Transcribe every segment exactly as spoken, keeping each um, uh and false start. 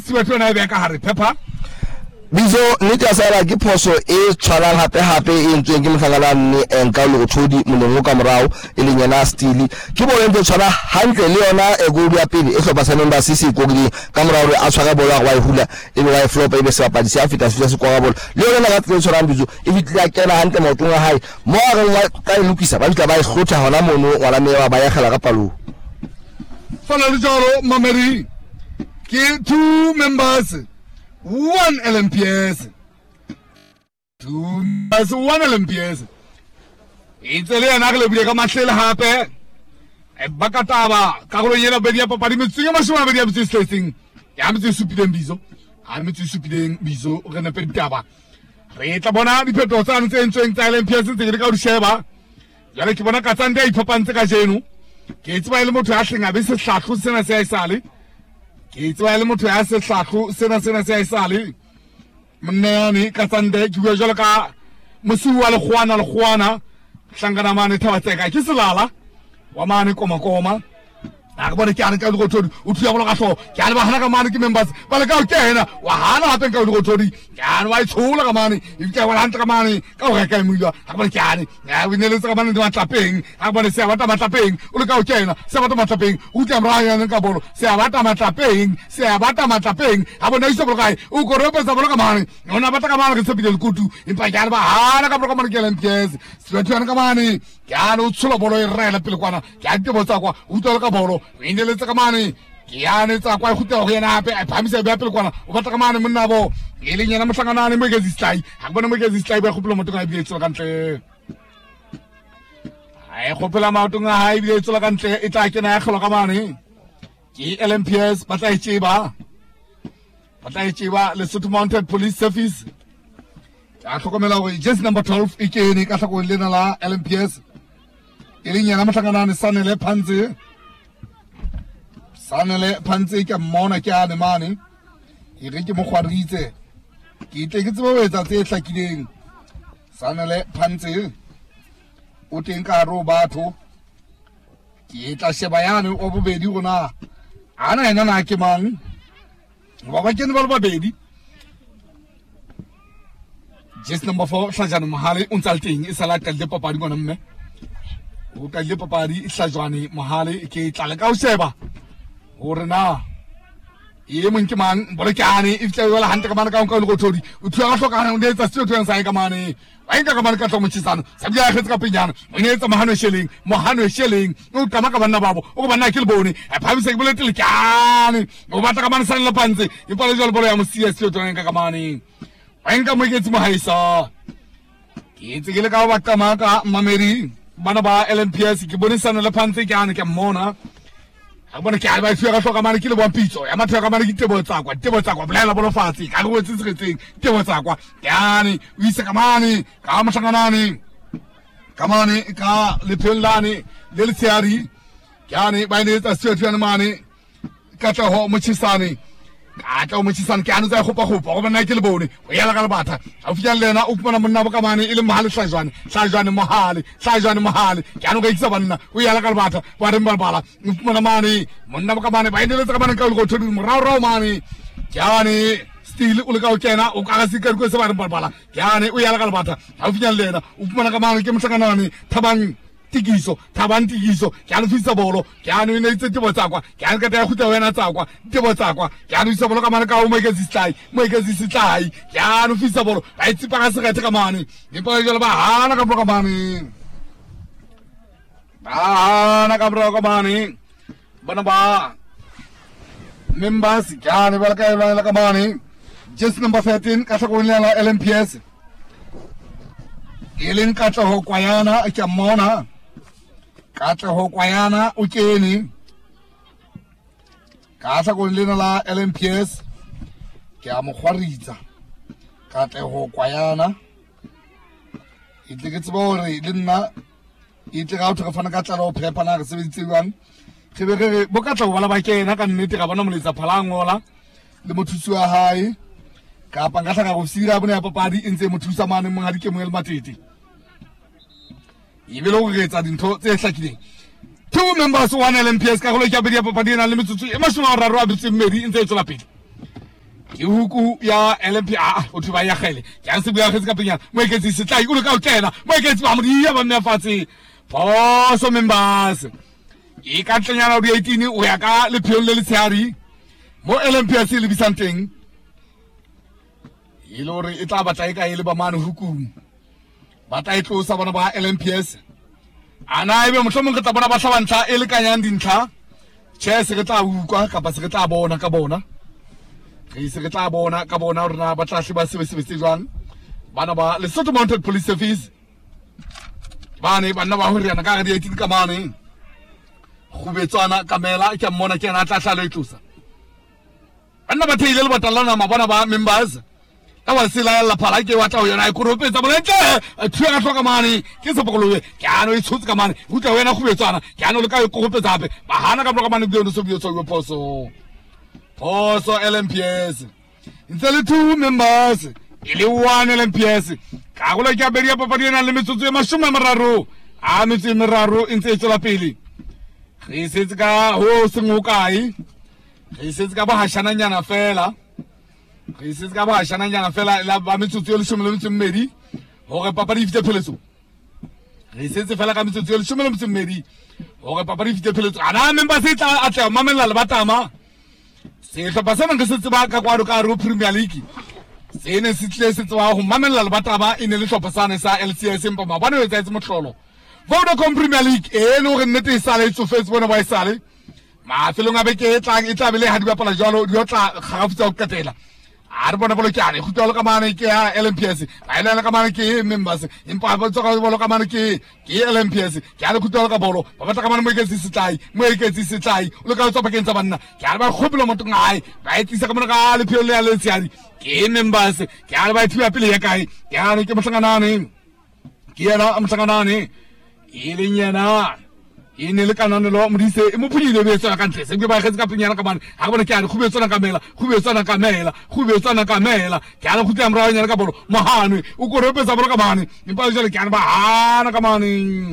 Sibatho na be ka hare pepper bizo nita sala ke phoso e tshwanang hape hape e ntsweng ke mhlangana enka le gothodi molemo ka morao e leng yana stili ke bo ntse tshwana hantle le yona e go bua pele e hlopa saneng ba sisi go di ka morao re a tshwara bola wa e hula e be wa e flop e be se bapadi se afita se se kwa bola le yona ga tse tshwana bizo e fitla kena hantle mo tonga hae mo ga wa ka e lokisa ba bitla ba e hlotha hona mono wala me ba ya gela ka palo fana le jalo mameri ke two members one L M P S two members one L M P S itse le yana le bile ka mahlele hape e bakataba ka go yela bedia papadi metsinga mashoma bedia botse slacing ya metse supileng bizo ha metse supileng bizo re ne peditaba re tla bona dipheto tsa ntse ntseng tsa L M P S tse ka di sheba jale ke bona ka tsande e phapantse ka jeno ke itse ba ile motho a hlenga be se hlahlo sena se a isale ke itse ba ile motho ya se hlahlo sena sena se a isale mnene ka tsande ke bua jalo ka mosi wa le khwana le khwana hlangana mane thaba tseka ke selala wa mane koma koma a bona ke ana ka go thodi o thuya go ga hlo ke ana ba hana ka mane ke members ba le ka o kena wa hana hape ka go thodi ke ana wa itshola ka mane e ke wa hantle ka mane ka o reka imula a bona ke ana ya winele ka mane di matlapeng a bona se bata matlapeng o le ka o kena se bata matlapeng o tla mra ya ka bolo se bata matlapeng se bata matlapeng a bona iso bokae o go ropa sa bona ka mane ona bata ka mane ke se bidel kutu impa ke ana ba hana ka bolo ka mane ke lempes se tswana ka mane ke ana o tshola bolo e rela pele kwana ke a ke botsa kwa o tla ka bolo Indele tsakamane ke yane tsa kwa khutela go yena hape a phamisa be pele kwana o batla ka mane monna bo e leng yena mohlangana ne mo ke zistai ha bona mo ke zistai ba khopela motho ka bile tsola kantle ai khopela motho nga ha bile tsola kantle e tla kena ya kholo ka mane ke L M P S ba tla itseba ba tla itseba le Lesotho Mounted Police Service a tlhokomela go just number twelve e kene ka tlhako lena la L M P S e leng yena mohlangana ne Sanele Phansi Sanele Phansi ke mmona ke ane mane e re ke mo khwaritse ke tle ke tsebo etsa tse hlakileng Sanele Phansi o teng ka ro batho ke tla sheba yana o bobedi gona ana ena na ke mang ba ba kene ba le babedi just number four Hlajane Mohale o ntse teng e sala ka le papadi gona mme o ka le papadi Hlajane Mohale ke tla le ka o sheba hore na e mo nke mang bole ke ane e tla wala hantle ka mana ka o go thodi o thuya ga hlokana o ne etsa se o thuya sa ka mane ba inka ka mana ka tlomo tsisana sa bya kgetsa ka penyana o ne etsa mohano sheleng mohano sheleng o ka maka bana babo o ba na ke le bone a phamise ke bole tele kane o batla ka mana sa le pantse e pale jalo bolo ya mo C S o tsona ka mane ba inka mo ke tsi mo haisa ke tsi ke le ka ba ka maka mameri bana ba L M P S ke bone sana le pantse ke ane ke mona a bona ke a ba tswa ga hloka mane ke le bo pitso ya matho ka mane ke tebo tsa kwa tebo tsa kwa bolela bolo fatsi ka go tse tsetseng tebo tsa kwa yani o ise ka mane ka moshanganane ka mane ka le phelane le le tsiari yani ba ne tsa tswe tswe mane ka tla ho mochisane ka tla mo tsisana ke anu tsa go pa go pa go bona ke le bone o yala ka le batha a fiya lena o bona monna bo ka mane ile Mohale Hlajane Hlajane Mohale Hlajane Mohale ke anu ga ikisa banna o yala ka le batha ba re mbala o bona mane monna bo ka mane ba indele tsa ka mane ka go thodi mo rao rao mane jane still o le ka o kena o ka ga se ka go se ba re mbala jane o yala ka le batha a fiya lena o bona ka mane ke motsakanane thabang tikiso thabang tikiso ke a fisa bolo ke a ne itse tebo tsa kwa ke a ka ta go tla wena tsa kwa tebo tsa kwa ke a isa bolo ka mane ka o mo ke zistai mo ke zistai ke a no fisa bolo ba itse pa ga se ga ka mane di pa jalo ba hana ka bolo ka mane ba hana ka bolo ka mane bana ba members ke a ne ba ka ba ka mane just number thirteen ka sa go lela L M P S eleng ka tla ho kwayana ke mmona ka tla ho kwayana o kene ka sa go lena la L M P S ke a mo khwaritsa ka tla ho kwayana e tle ke tsebo re le nna e tle ga o tla fana ka tla lo phepa na re sebeditsiwang ke be re bo ka tla bala ba kena ka nnete ga bona moletsa phalangola le mothusi wa hae ka pa nga tla go sira bona ya papadi e ntse mothusa mane mo ga di ke mo el matete ibelo go getsa dintho tse hlakileng two members one L M P S ka go le ka bedia papadi na le metsotso e mashoma a raro a betse mmedi ntse e tsela pele ke huku ya L M P a o thuba ya gele ke se bua ge se ka penya mo eketsi se tla ikulo ka o kena mo eketsi ba mo di ya ba me fatse boso members e ka tlanyana o di eighteen o ya ka le phiolo le le tsari mo L M P S le bisanteng e lore e tla batla e ka ile ba mane huku ba tla e tlosa bona ba L M P S ana ebe mohlomong ke tla bona ba hlabantla e le kanyang dintlha che se ke tla ukwa kapa se ke tla bona ka bona ke se ke tla bona ka bona rena ba tla hliba sebe sebe se jwang bana ba Lesotho Mounted Police Service bane bana ba hore yana ka ga di eighteen ka mane go betswana kamela ke mmona ke na tla hlalo e tlosa bana ba theile le batalana ma bona ba members ka wa sila la phala ke wa tla yona e koropetsa bolente thuya ka hloka mane ke se bogolowe ke ano e tshotse ka mane go tla wena go betswana ke ano le ka e koropetsa hape ba hana ka hloka mane di so bio so poso poso L M P S ntse le two members ile one L M P S ka go le ke aberia papadi ena le metsotso e mashome a mararo a metso e meraro ntse e tsela pele re setse ka ho sengwe kae re setse ka ba hashana nyana fela re setse ka ba hashana nyana fela la ba metsotso le shome le metsotso mmedi hore papadi fite pheletso re setse fela ka metsotso le shome le metsotso mmedi hore papadi fite pheletso ana member se tla atla mamela le batama se hlopa sena ke se tseba ka kwaro ka ro Premier League se ne se tle se tswa ho mamela le batama ine le hlopa sana sa L C S empa ma bana o etsa itse motlolo Vodacom Premier League e no re nnete e sale tso face bona ba e sale ma felong a beke e tlang e tla bele ha di bapala jalo di tla gagafutsa o katela a re bona bolo ke ane go tlo ka mane ke ya L M P S ba ela ka mane ke members empa ba tsoga bolo ka mane ke ke L M P S ke ane go tlo ka bolo ba batla ka mane mo eketsi se tlai mo eketsi se tlai o le ka tswa bakeng tsa banna ke ane ba khopelo motho ngai ba etisa ka mane ka le phiolo ya le tsiadi ke members ke ane ba thiba pele ya kae ke ane ke motsanganane ke yana motsanganane e le nyana e ne le kanane lo modise e mo phulile be tswa ka ntle se ke ba ge ka punyana ka mane ha bona ke ane go be tsona kamela go be tsona kamela go be tsona kamela ke ane go tla mra nyana ka bolo mahane o go repetsa bolo ka mane empa jale ke ane ba hana ka mane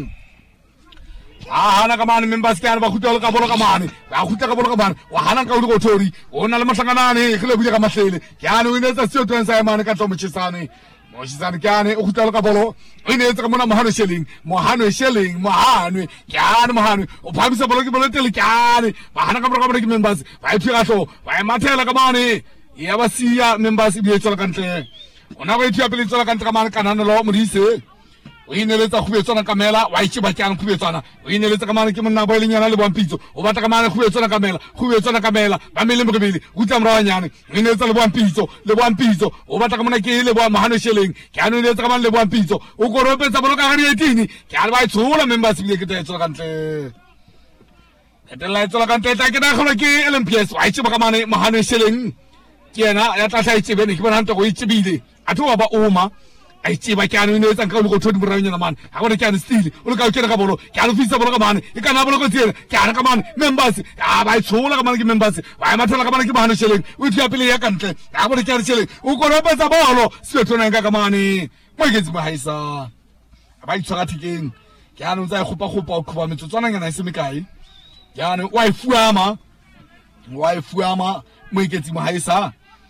hana ka mane members ke ane ba khutela ka bolo ka mane ba khutela ka bolo ka mane wa hana ka o go thori o na le mahlanganane ke le bule ka mahlele ke ane o ne tsa seo twensa mane ka tlo mochisane mochisane ke ane o khutela ka bolo o ne tsa mona mohano shelling mohano shelling mohano ke ane mohano o phamisa bolo ke bolo tele ke ane ba hana ka bolo ka bolo ke members ba e phira hlo ba e mathela ka mane ya ba siya members bi e tsela ka ntle ona go e thia pele tsela ka ntle ka mane kanana lo modise o ineletsa go betswana kamela wa itse ba kyang go betswana o ineletsa ka mane ke monna ba ile nyana le boampitso o batla ka mane go betswana kamela go betswana kamela ba mele mo kebele go tla mra nyane o ineletsa le boampitso le boampitso o batla ka mona ke le boa mahano sheleng ke ane o ineletsa ka mane le boampitso o go ropetsa bolo ka ga di eighteen ke a ba itshola members bi ke tsetsa ka ntle etela itshola ka ntle ta ke na gona ke L M P S wa itse ba ka mane mahano sheleng ke ena ya tla tla itse bene ke bona nto go itsebile a thoba ba uma ai tsiba ke ane ne tsa ka go thodi mo ranyana man ha bona ke ane stile o le ka ke ka bolo ke ane fisa bolo ka mane e ka na bolo ko tsela ke ane ka mane members a ba itshola ka mane ke members ba mathela ka mane ke mahano sheleng o tia pele ya kantle ha bona ke ane sheleng o go ropetsa bolo se tsona nga ka mane mo ke tsima haisa ba itshoga thikeng ke ane o tsa go pa go pa o khoba metsotswana ngana se me kae ke ane wa ifuama wa ifuama mo ke tsima haisa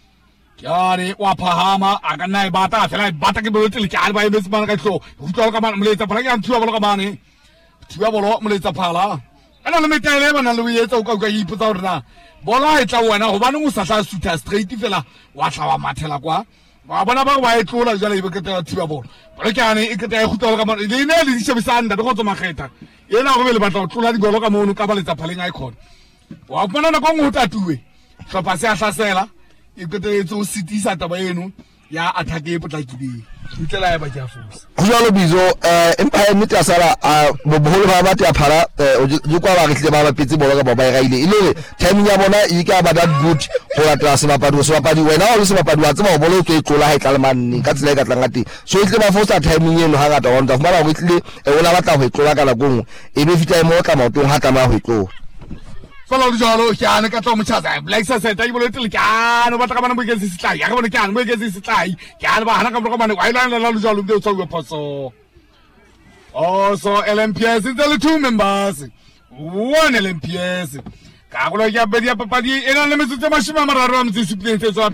Yare wa phahama aga nai bata fela bata ke bolo tele ke a ba e metse bana ka tlo go tlola ka mane moletsa phala ke a thuwa bolo ka mane thuwa bolo moletsa phala ana le metele bana le yetsa o ka ka ipotsa hore na bola e tla wena go bana mo sa tla suta straight fela wa tla wa mathela kwa ba bona ba ba e tlola jale e be ke tla thuwa bolo bolo ke ane e ke tla go tlola ka mane le ne le di shebisanda go tsoma kgetha yena go be le batla go tlola di bolo ka mono ka ba letsa phaleng a ikgona wa bona na go ngo tatuwe hlopa se a hlasela e ketetso sitisa taba eno ya attack e potlakile itlela ya ba ke afosa go jalo bizo eh empire nnete sala a boholo ba batho ya phara di kwa ba re tle ba ba petse bolo ka ba ba e gaile ile timing ya bona e ka ba that good go latela se bapadi se bapadi wena o se bapadi wa tseba bolo ke tlola ha tlalmanni ka tsela e ka tlangati so e tle ba fosa timing eno ha ngata wonta fumana go tle e ola batla go tlola ka la gongwe e be fita mo ka maotong ha tama go tlola Follow the jalo kyane ka tlo mochaza black sa seta e bolo tele kyane ba tla ka bana mo ke se tlai ya ka bona kyane mo ke se tlai kyane ba hana ka bolo ka bana wa ilana la lo jalo ntse o tswa phoso also L M P S is the two members one L M P S ka go lo ya be ya papadi ena le metse tsa mashima mararo a metse supplente tsa